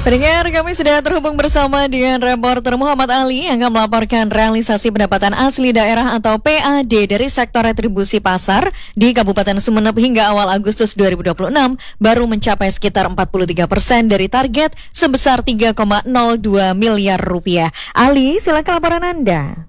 Pendengar, kami sudah terhubung bersama dengan reporter Muhammad Ali yang akan melaporkan realisasi pendapatan asli daerah atau PAD dari sektor retribusi pasar di Kabupaten Sumeneb hingga awal Agustus 2026 baru mencapai sekitar 43% dari target sebesar 3,02 miliar rupiah. Ali, silakan laporan Anda.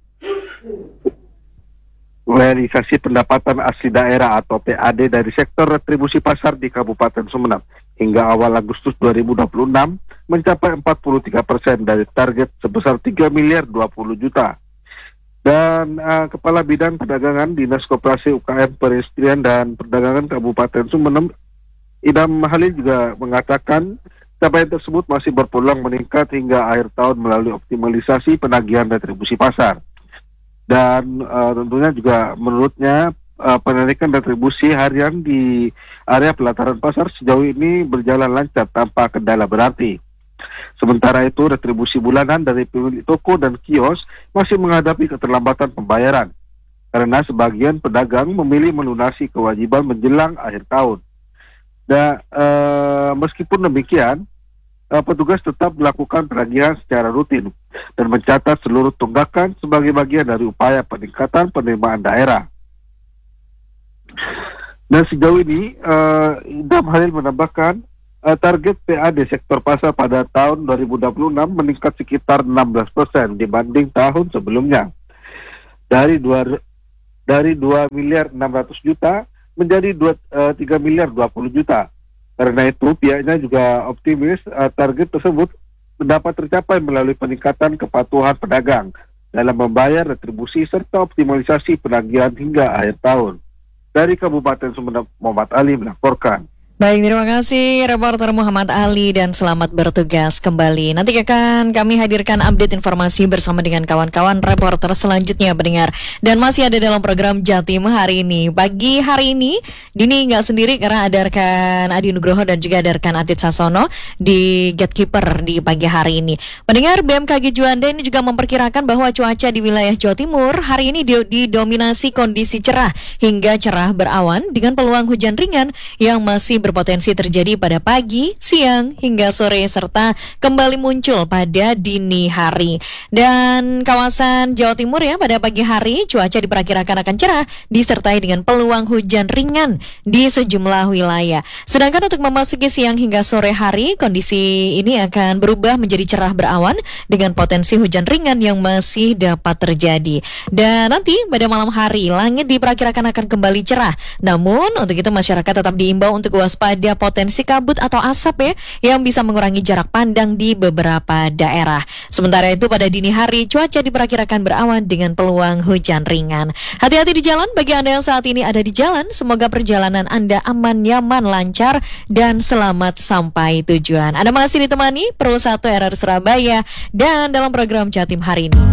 Realisasi pendapatan asli daerah atau PAD dari sektor retribusi pasar di Kabupaten Sumeneb hingga awal Agustus 2026 mencapai 43% dari target sebesar 3 miliar 20 juta. Dan Kepala Bidang Perdagangan Dinas Koperasi UKM Perindustrian dan Perdagangan Kabupaten Sumeneb, Idam Halil juga mengatakan capaian tersebut masih berpeluang meningkat hingga akhir tahun melalui optimalisasi penagihan retribusi pasar. Dan tentunya juga menurutnya penarikan retribusi harian di area pelataran pasar sejauh ini berjalan lancar tanpa kendala berarti. Sementara itu retribusi bulanan dari pemilik toko dan kios masih menghadapi keterlambatan pembayaran karena sebagian pedagang memilih melunasi kewajiban menjelang akhir tahun. Dan meskipun demikian, petugas tetap melakukan penagihan secara rutin dan mencatat seluruh tunggakan sebagai bagian dari upaya peningkatan penerimaan daerah. Dan sejauh ini, Idam Halil menambahkan target PAD sektor pasar pada tahun 2026 meningkat sekitar 16% dibanding tahun sebelumnya. Dari 2 miliar 600 juta menjadi 3 miliar 20 juta. Karena itu pihaknya juga optimis target tersebut dapat tercapai melalui peningkatan kepatuhan pedagang dalam membayar retribusi serta optimalisasi penagihan hingga akhir tahun. Dari Kabupaten Sumeneb, Muhammad Ali melaporkan. Baik, terima kasih reporter Muhammad Ali dan selamat bertugas kembali. Nanti akan kami hadirkan update informasi bersama dengan kawan-kawan reporter selanjutnya pendengar. Dan masih ada dalam program Jatim hari ini. Pagi hari ini, Dini nggak sendiri karena ada rekan Adi Nugroho dan juga ada rekan Atit Sasono di Gatekeeper di pagi hari ini. Pendengar, BMKG Juanda ini juga memperkirakan bahwa cuaca di wilayah Jawa Timur hari ini didominasi kondisi cerah hingga cerah berawan dengan peluang hujan ringan yang masih berpotensi terjadi pada pagi, siang, hingga sore serta kembali muncul pada dini hari. Dan kawasan Jawa Timur ya pada pagi hari cuaca diperkirakan akan cerah disertai dengan peluang hujan ringan di sejumlah wilayah. Sedangkan untuk memasuki siang hingga sore hari kondisi ini akan berubah menjadi cerah berawan dengan potensi hujan ringan yang masih dapat terjadi. Dan nanti pada malam hari langit diperkirakan akan kembali cerah. Namun untuk itu masyarakat tetap diimbau untuk pada potensi kabut atau asap ya yang bisa mengurangi jarak pandang di beberapa daerah. Sementara itu pada dini hari cuaca diperkirakan berawan dengan peluang hujan ringan. Hati-hati di jalan bagi Anda yang saat ini ada di jalan. Semoga perjalanan Anda aman, nyaman, lancar dan selamat sampai tujuan. Anda masih ditemani Pro 1 RR Surabaya dan dalam program Jatim hari ini.